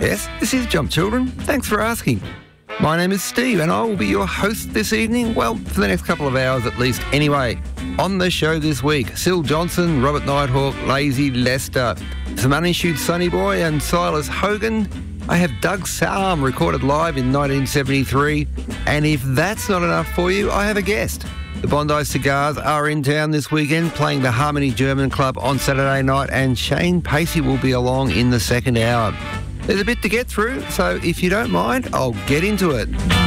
Yes, this is Jump Children. Thanks for asking. My name is Steve and I will be your host this evening, well, for the next couple of hours at least anyway. On the show this week, Syl Johnson, Robert Nighthawk, Lazy Lester, some unissued Sonny Boy and Silas Hogan. I have Doug Salm recorded live in 1973. And if that's not enough for you, I have a guest. The Bondi Cigars are in town this weekend playing the Harmony German Club on Saturday night, and Shane Pacey will be along in the second hour. There's a bit to get through, so if you don't mind, I'll get into it.